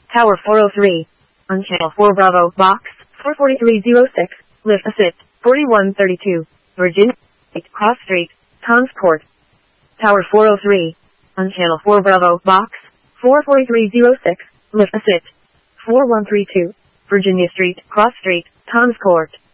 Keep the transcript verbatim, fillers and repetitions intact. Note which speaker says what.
Speaker 1: Tower four oh three. On Channel four Bravo, Box four forty-three oh six, lift a sit, forty-one thirty-two, Virginia, Cross Street, Tom's Court. Tower four oh three. On Channel four Bravo, Box four forty-three oh six, lift a sit, forty-one thirty-two, Virginia Street, Cross Street, Tom's Court.